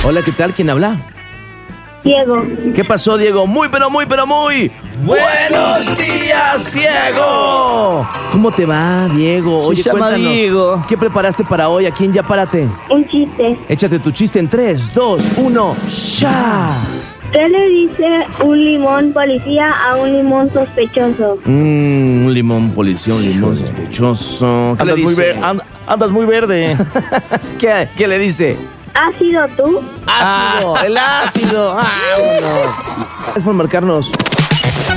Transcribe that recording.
Hola, ¿qué tal? ¿Quién habla? Diego. ¿Qué pasó, Diego? Muy, pero muy ¡buenos días, Diego! ¿Cómo te va, Diego? Se llama cuéntanos, Diego. ¿qué preparaste para hoy aquí en Ya Párate? Un chiste. Échate tu chiste en 3, 2, 1, ¡ya! ¿Qué le dice un limón policía a un limón sospechoso? Un limón policía, un limón sospechoso. ¿Qué le dice? Andas muy verde. ¿Qué le dice? ¿Has sido tú? ¡Ácido! ¡El ácido! ¡Vámonos! Gracias por marcarnos.